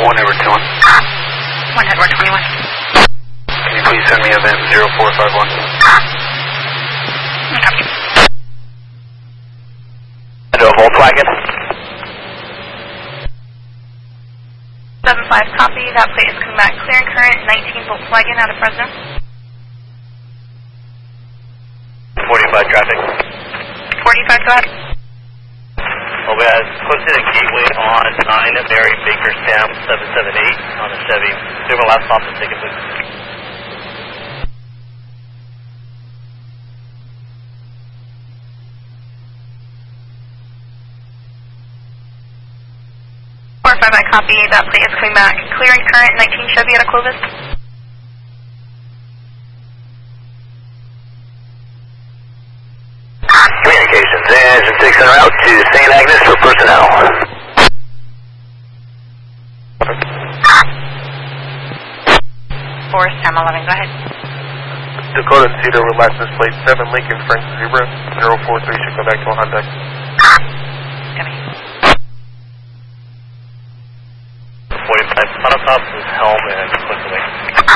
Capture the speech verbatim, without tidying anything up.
one Edward two one. one Edward twenty-one. Can you please send me event zero four five one? Copy. Into a Volkswagen. seven five, copy. That plate is coming back clear and current. nineteen Volkswagen out of Fresno. forty-five traffic. forty-five, go ahead. Well, we have posted a gateway on nine Mary Baker Sam seven seven eight on a Chevy. Do my last stop and take it, please. four five, I copy. That plate is coming back clear and current. nineteen Chevy out of Clovis. Communications, engine six en route to Saint Agnes for personnel. four Sam eleven, go ahead. Dakota Cedar with license plate seven Lincoln Frank Zebra zero four three should go back to Honda. Copy. forty-five, final stop is Helm and Quincy.